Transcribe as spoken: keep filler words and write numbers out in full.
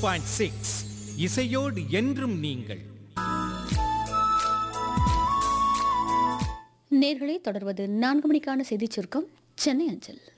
Point six இசையோடு என்றும் நீங்கள். நேர்களை தொடர்வது நான்கு மணிக்கான செய்திச் சுருக்கம் சென்னை அஞ்சல்.